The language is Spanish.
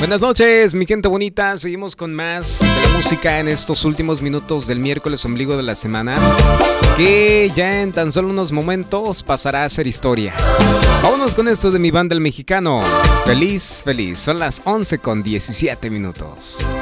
Buenas noches, mi gente bonita. Seguimos con más de la música en estos últimos minutos del miércoles ombligo de la semana, que ya en tan solo unos momentos pasará a ser historia. Vámonos con esto de mi banda El Mexicano. Feliz, feliz. Son las 11:17 minutos.